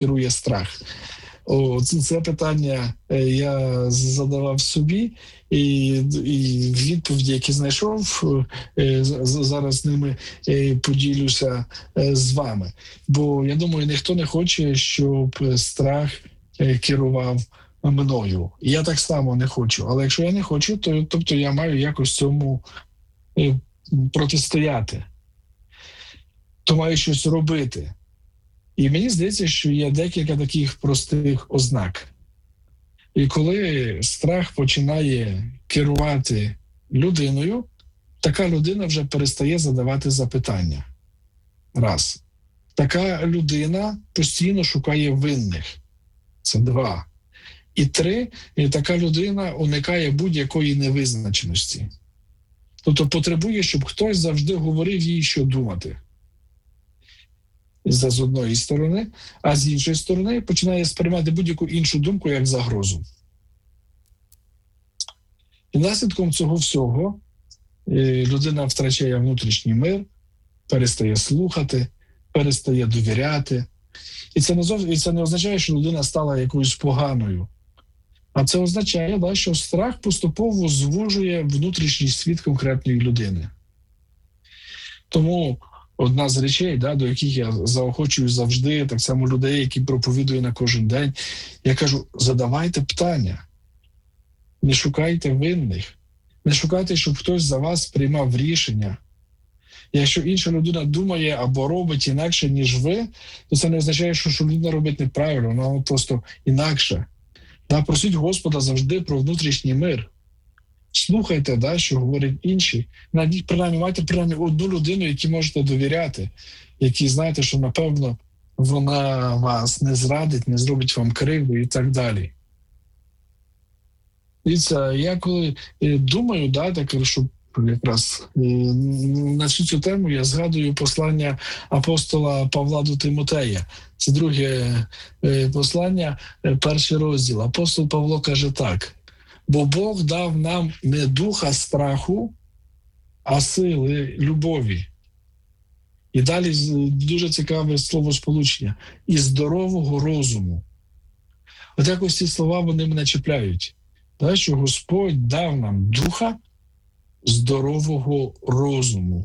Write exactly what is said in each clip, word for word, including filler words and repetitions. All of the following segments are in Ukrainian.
керує страх? О, це, це питання я задавав собі, і, і відповіді, які знайшов, зараз ними поділюся з вами. Бо, я думаю, ніхто не хоче, щоб страх керував мною. І я так само не хочу. Але якщо я не хочу, то тобто я маю якось цьому протистояти. То маю щось робити. І мені здається, що є декілька таких простих ознак. І коли страх починає керувати людиною, така людина вже перестає задавати запитання. Раз. Така людина постійно шукає винних. Це два. І три. І така людина уникає будь-якої невизначеності. Тобто потребує, щоб хтось завжди говорив їй, що думати. З одної сторони, а з іншої сторони починає сприймати будь-яку іншу думку як загрозу. І наслідком цього всього людина втрачає внутрішній мир, перестає слухати, перестає довіряти. І це не, зов... І це не означає, що людина стала якоюсь поганою. А це означає, да, що страх поступово звужує внутрішній світ конкретної людини. Тому одна з речей, да, до яких я заохочую завжди, так само людей, які проповідую на кожен день, я кажу, задавайте питання. Не шукайте винних. Не шукайте, щоб хтось за вас приймав рішення. Якщо інша людина думає або робить інакше, ніж ви, то це не означає, що, що людина робить неправильно, вона просто інакше. Да, просіть Господа завжди про внутрішній мир. Слухайте, да, що говорять інші. Навіть, принаймні, майте принаймні одну людину, якій можете довіряти, якій знаєте, що, напевно, вона вас не зрадить, не зробить вам кривду і так далі. І це, я коли думаю, да, так, що якраз на цю тему я згадую послання апостола Павла до Тимотея. Це друге послання, перший розділ. Апостол Павло каже так: «Бо Бог дав нам не духа страху, а сили любові». І далі дуже цікаве словосполучення. «І здорового розуму». От якось ці слова, вони мене чіпляють. Так, що Господь дав нам духа здорового розуму.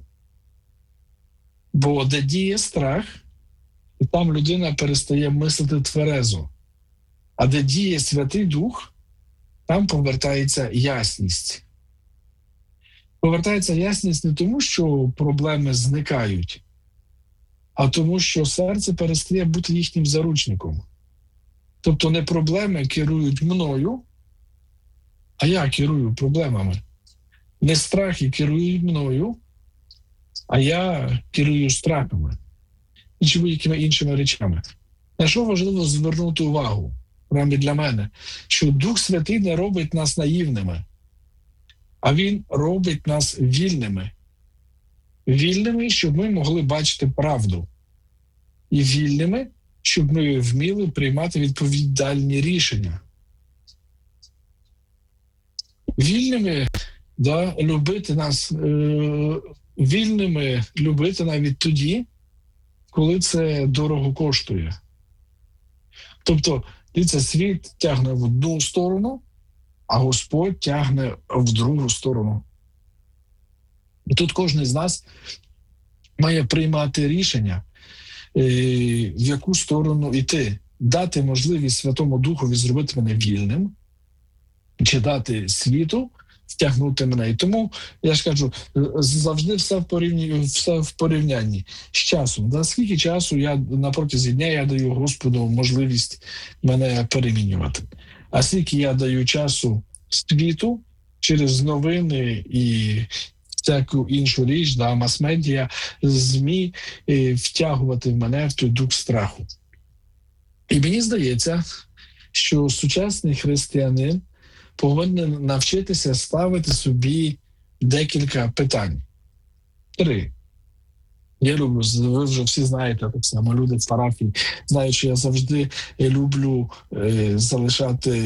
Бо де діє страх, і там людина перестає мислити тверезо. А де діє Святий Дух, там повертається ясність. Повертається ясність не тому, що проблеми зникають, а тому, що серце перестає бути їхнім заручником. Тобто не проблеми керують мною, а я керую проблемами. Не страхи керують мною, а я керую страхами. І чи будь-якими іншими речами. На що важливо звернути увагу, принаймні для мене, що Дух Святий не робить нас наївними, а Він робить нас вільними. Вільними, щоб ми могли бачити правду. І вільними, щоб ми вміли приймати відповідальні рішення. Вільними, да, любити нас, е, вільними любити навіть тоді, коли це дорого коштує. Тобто, дивіться, світ тягне в одну сторону, а Господь тягне в другу сторону. І тут кожен з нас має приймати рішення, е, в яку сторону йти. Дати можливість Святому Духові зробити мене вільним, чи дати світу втягнути мене. І тому, я ж кажу, завжди все в порівнянні, все в порівнянні з часом. Да? Скільки часу я на протязі дня я даю Господу можливість мене перемінювати. А скільки я даю часу світу через новини і всяку іншу річ, да, мас-медіа, ЗМІ, і втягувати мене в той дух страху. І мені здається, що сучасний християнин повинен навчитися ставити собі декілька питань. Три. Я люблю, ви вже всі знаєте, так само люди в парафії знають, що я завжди люблю е, залишати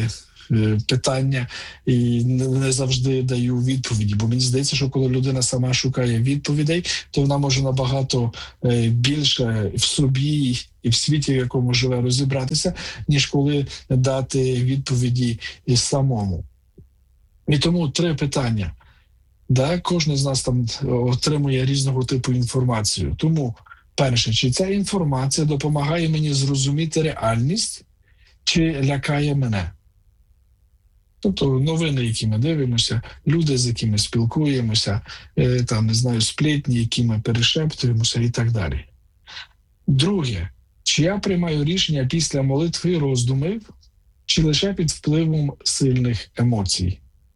е, питання і не, не завжди даю відповіді. Бо мені здається, що коли людина сама шукає відповідей, то вона може набагато е, більше в собі і в світі, в якому живе, розібратися, ніж коли дати відповіді і самому. І тому три питання. Да, кожен з нас там отримує різного типу інформацію. Тому, перше, чи ця інформація допомагає мені зрозуміти реальність, чи лякає мене? Тобто новини, які ми дивимося, люди, з якими спілкуємося, там, не знаю, сплетні, які ми перешептуємося і так далі. Друге, чи я приймаю рішення після молитви і роздумів, чи лише під впливом сильних емоцій?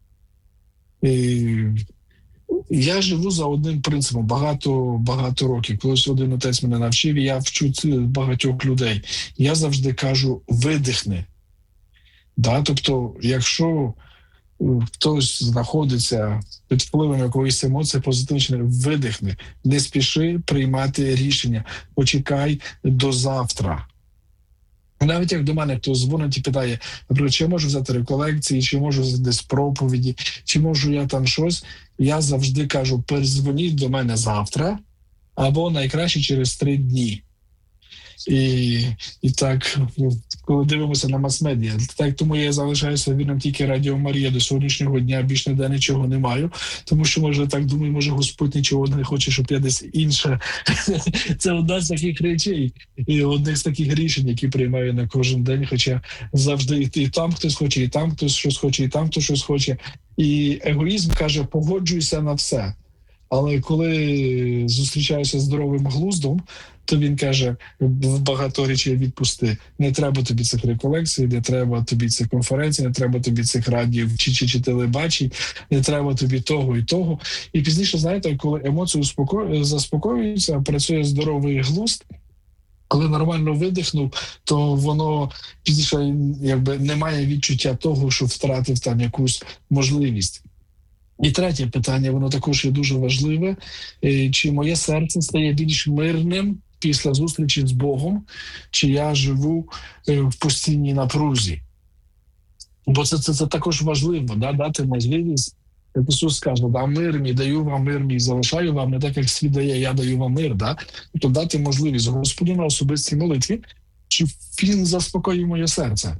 І я живу за одним принципом багато, багато років. Колись один отець мене навчив, і я вчу багатьох людей. Я завжди кажу «видихни». Да? Тобто, якщо хтось знаходиться під впливом якоїсь емоції позитивної, видихни, не спіши приймати рішення, почекай до завтра. Навіть як до мене хтось дзвонить і питає, наприклад, чи я можу взяти реколекції, чи можу десь проповіді, чи можу я там щось, я завжди кажу, перезвоніть до мене завтра, або найкраще через три дні. І, і так, коли дивимося на мас-медіа, так тому я залишаюся вірним тільки Радіо Марія до сьогоднішнього дня, більш ніде нічого не маю, тому що, може, так думаю, може Господь нічого не хоче, щоб я десь інше. Це одна з таких речей, і одне з таких рішень, які приймаю на кожен день, хоча завжди і там хтось хоче, і там хтось щось хоче, і там хтось щось хоче. І егоїзм каже, погоджуйся на все. Але коли зустрічаюся з здоровим глуздом, то він каже, багато речей відпусти. Не треба тобі цих реколекцій, не треба тобі цих конференцій, не треба тобі цих радіо чи, чи, чи телебачень, не треба тобі того і того. І пізніше, знаєте, коли емоції успоко... заспокоюються, працює здоровий глузд, коли нормально видихнув, то воно пізніше якби не має відчуття того, що втратив там якусь можливість. І третє питання, воно також є дуже важливе. Чи моє серце стає більш мирним після зустрічі з Богом, чи я живу в постійній напрузі? Бо це, це, це також важливо, да? Дати можливість. Як Ісус каже, да, мир мій, даю вам мир мій, залишаю вам, не так, як світ дає, я даю вам мир. Да? Тобто дати можливість Господу на особистій молитві, чи Він заспокоює моє серце.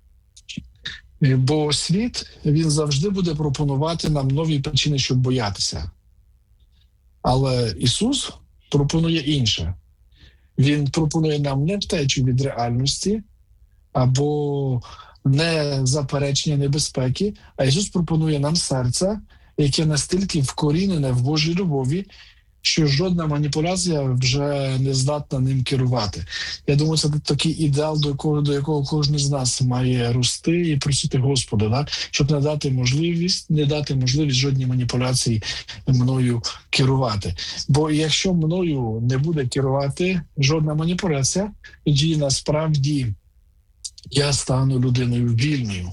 Бо світ, він завжди буде пропонувати нам нові причини, щоб боятися. Але Ісус пропонує інше. Він пропонує нам не втечу від реальності або не заперечення небезпеки, а Ісус пропонує нам серце, яке настільки вкорінене в Божій любові, що жодна маніпуляція вже не здатна ним керувати. Я думаю, це такий ідеал, до якого, до якого кожен з нас має рости і просити Господа, да? Щоб не дати можливість, не дати можливість жодній маніпуляції мною керувати. Бо якщо мною не буде керувати жодна маніпуляція, тоді насправді я стану людиною вільною.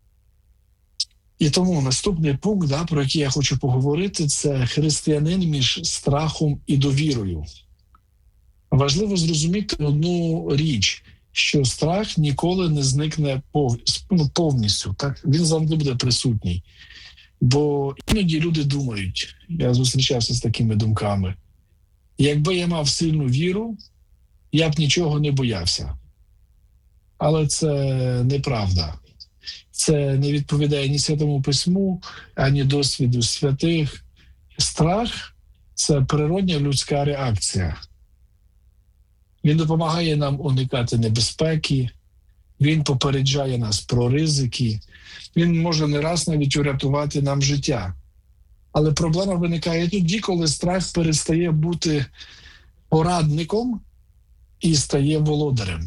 І тому наступний пункт, да, про який я хочу поговорити, це християнин між страхом і довірою. Важливо зрозуміти одну річ, що страх ніколи не зникне пов... ну, повністю. Так? Він завжди буде присутній. Бо іноді люди думають, я зустрічався з такими думками, якби я мав сильну віру, я б нічого не боявся. Але це неправда. Це не відповідає ні Святому Письму, ані досвіду святих. Страх – це природня людська реакція. Він допомагає нам уникати небезпеки, він попереджає нас про ризики, він може не раз навіть урятувати нам життя. Але проблема виникає тоді, коли страх перестає бути порадником і стає володарем.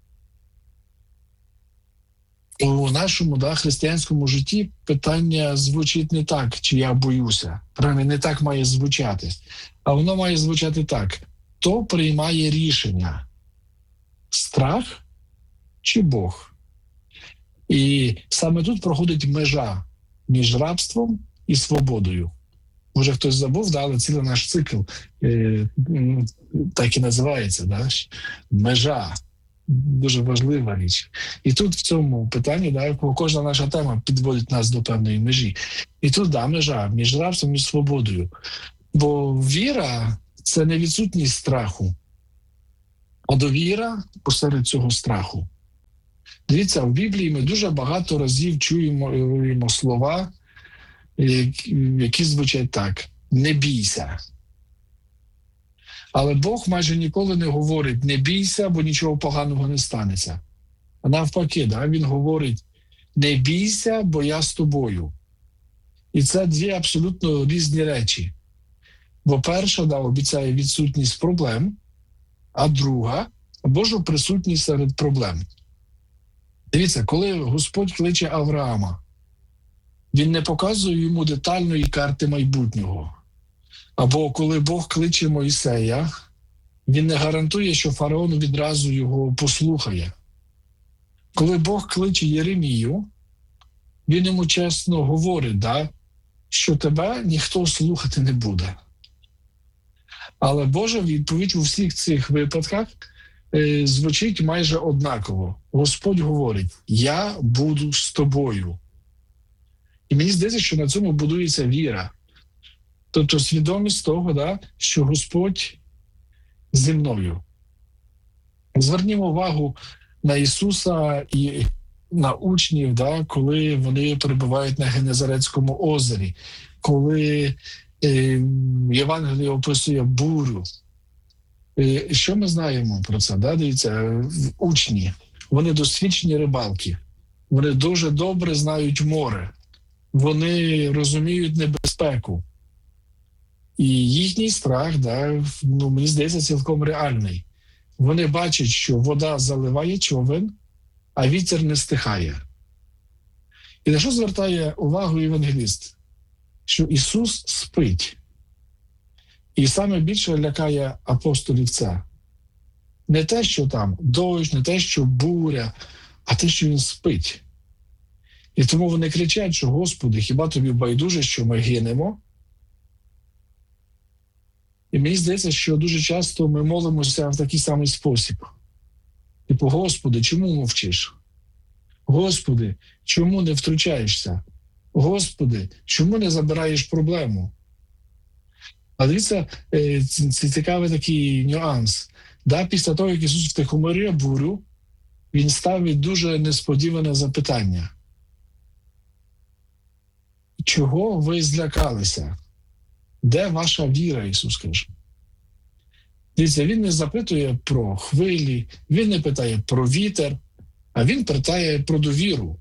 У нашому да, християнському житті питання звучить не так, чи я боюся. Правильно, не так має звучати. А воно має звучати так. Хто приймає рішення? Страх чи Бог? І саме тут проходить межа між рабством і свободою. Може хтось забув, да, але цілий наш цикл е, так і називається. Да? Межа. дуже важлива річ. І тут в цьому питанні, да, кожна наша тема підводить нас до певної межі. І тут, да, межа між рабством і свободою. Бо віра – це не відсутність страху, а довіра посеред цього страху. Дивіться, в Біблії ми дуже багато разів чуємо слова, які звучать так: «Не бійся». Але Бог майже ніколи не говорить «не бійся, бо нічого поганого не станеться». А навпаки, да, він говорить «не бійся, бо я з тобою». І це дві абсолютно різні речі. Бо перша, да, обіцяє відсутність проблем, а друга – Божу присутність серед проблем. Дивіться, коли Господь кличе Авраама, він не показує йому детальної карти майбутнього. Або коли Бог кличе Мойсея, він не гарантує, що фараон відразу його послухає. Коли Бог кличе Єремію, він йому чесно говорить, да, що тебе ніхто слухати не буде. Але Божа відповідь у всіх цих випадках е, звучить майже однаково. Господь говорить: «Я буду з тобою». І мені здається, що на цьому будується віра. Тобто свідомість того, да, що Господь зі мною. Звернімо увагу на Ісуса і на учнів, да, коли вони перебувають на Генезарецькому озері, коли е, Євангеліє описує бурю. Е, що ми знаємо про це? Да? Дивіться, учні, вони досвідчені рибалки, вони дуже добре знають море, вони розуміють небезпеку. І їхній страх, да, ну, мені здається, цілком реальний. Вони бачать, що вода заливає човен, а вітер не стихає. І на що звертає увагу євангеліст? Що Ісус спить. І саме більше лякає апостолів це. Не те, що там дощ, не те, що буря, а те, що Він спить. І тому вони кричать, що «Господи, хіба тобі байдуже, що ми гинемо?» І мені здається, що дуже часто ми молимося в такий самий спосіб. Типу: «Господи, чому мовчиш? Господи, чому не втручаєшся? Господи, чому не забираєш проблему?» А дивіться, це цікавий такий нюанс. Да, після того, як Ісус втихомирює бурю, Він ставить дуже несподіване запитання. «Чого ви злякалися? Де ваша віра?» Ісус каже. Дивіться, Він не запитує про хвилі, Він не питає про вітер, а Він питає про довіру.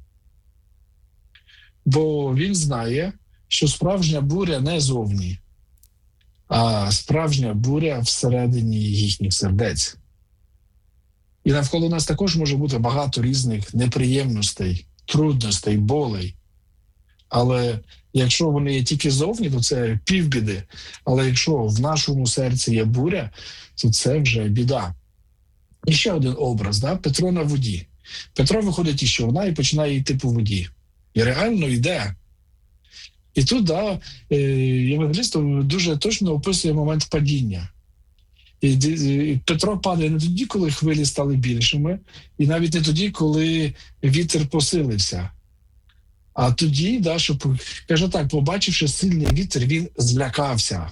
Бо Він знає, що справжня буря не зовні, а справжня буря всередині їхніх сердець. І навколо нас також може бути багато різних неприємностей, трудностей, болей. Але якщо вони є тільки зовні, то це півбіди. Але якщо в нашому серці є буря, то це вже біда. І ще один образ, да? Петро на воді. Петро виходить із човна і починає йти по воді. І реально йде. І тут, да, євангеліст дуже точно описує момент падіння. І Петро падає не тоді, коли хвилі стали більшими, і навіть не тоді, коли вітер посилився. А тоді, да, що, каже так, побачивши сильний вітер, він злякався.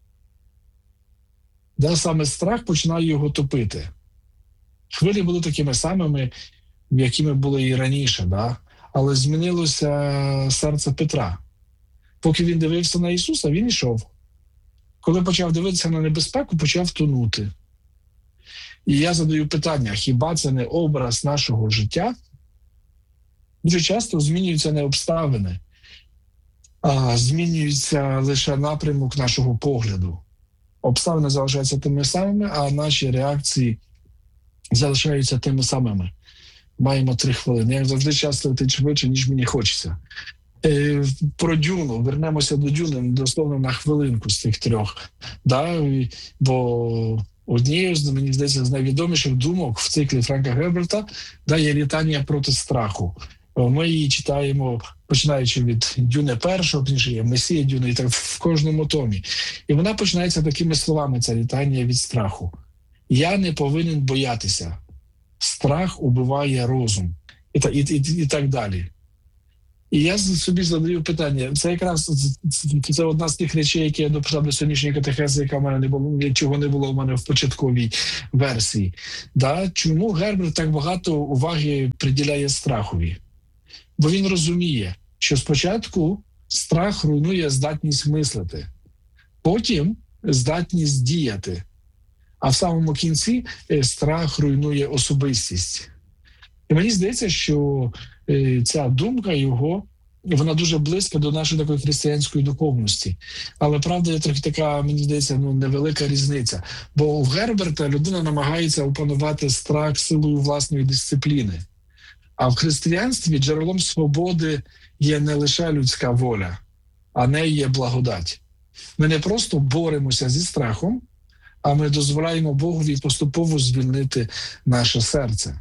Да, саме страх починає його топити. Хвилі були такими самими, якими були і раніше, да? Але змінилося серце Петра. Поки він дивився на Ісуса, він йшов. Коли почав дивитися на небезпеку, почав тонути. І я задаю питання: хіба це не образ нашого життя? Дуже часто змінюються не обставини, а змінюється лише напрямок нашого погляду. Обставини залишаються тими самими, а наші реакції залишаються тими самими. Маємо три хвилини. Як завжди, час летить швидше, ніж мені хочеться. Е, про Дюну. Вернемося до Дюни, дословно на хвилинку з тих трьох. Да? Бо однією з, мені здається, з найвідоміших думок в циклі Франка Герберта, да, є літання проти страху. Ми її читаємо, починаючи від Дюни першого, є Месія Дюни, і так в кожному томі. І вона починається такими словами, це літання від страху. «Я не повинен боятися. страх убиває розум. І, та- і, і, і так далі. І я собі задаю питання, це якраз це одна з тих речей, які я дописав до сьогоднішньої катехези, яка в мене не було, чого не було в мене в початковій версії. Да? Чому Герберт так багато уваги приділяє страхові? Бо він розуміє, що спочатку страх руйнує здатність мислити, потім здатність діяти, а в самому кінці е, страх руйнує особистість. І мені здається, що е, ця думка його, вона дуже близька до нашої такої християнської духовності. Але правда є трохи така, мені здається, ну, невелика різниця. Бо у Герберта людина намагається опанувати страх силою власної дисципліни. А в християнстві джерелом свободи є не лише людська воля, а нею є благодать. Ми не просто боремося зі страхом, а ми дозволяємо Богові поступово звільнити наше серце.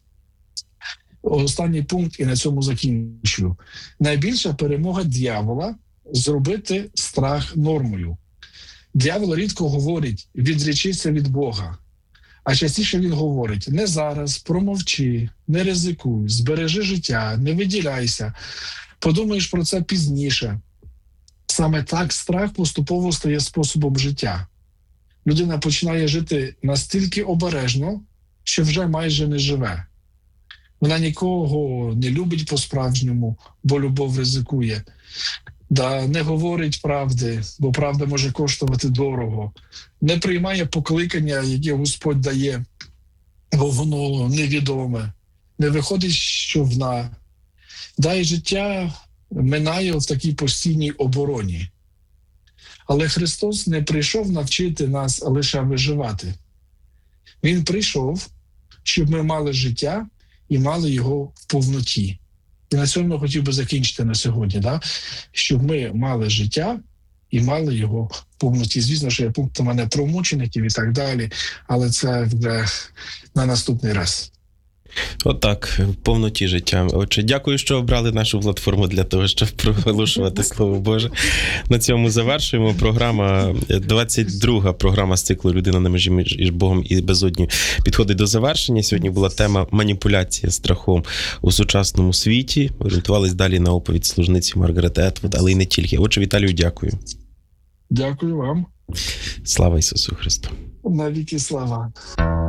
Останній пункт, і на цьому закінчую. Найбільша перемога дьявола – зробити страх нормою. Дьявол рідко говорить «відречися від Бога», а частіше він говорить «не зараз, промовчи, не ризикуй, збережи життя, не виділяйся, подумаєш про це пізніше». Саме так страх поступово стає способом життя. Людина починає жити настільки обережно, що вже майже не живе. Вона нікого не любить по-справжньому, бо любов ризикує. Да, не говорить правди, бо правда може коштувати дорого. Не приймає покликання, яке Господь дає, бо воно невідоме. Не виходить з човна. Да, і життя минає в такій постійній обороні. Але Христос не прийшов навчити нас лише виживати. Він прийшов, щоб ми мали життя і мали його в повноті. І на цьому я хотів би закінчити на сьогодні, да? Щоб ми мали життя і мали його в повноті. Звісно, що є пункт у мене про мучеників і так далі, але це вже на наступний раз. Отак, в повноті життя. Отже, дякую, що обрали нашу платформу для того, щоб проголошувати Слово Боже. На цьому завершуємо. Програма, двадцять друга програма з циклу «Людина на межі між Богом і безодню» підходить до завершення. Сьогодні була тема «Маніпуляція страхом у сучасному світі». Орієнтувались далі на оповідь служниці Маргарет Етвуд, але й не тільки. Отже, Віталію, дякую. Дякую вам. Слава Ісусу Христу. Навіки слава.